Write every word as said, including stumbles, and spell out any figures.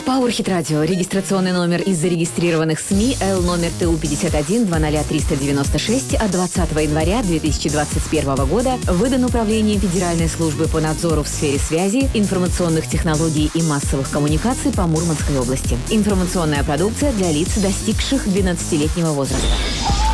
Powerhit Radio. Регистрационный номер из зарегистрированных СМИ Л номер Т У пятьдесят один двадцать триста девяносто шесть от двадцатого января две тысячи двадцать первого года выдан Управлением Федеральной службы по надзору в сфере связи, информационных технологий и массовых коммуникаций по Мурманской области. Информационная продукция для лиц, достигших двенадцатилетнего возраста.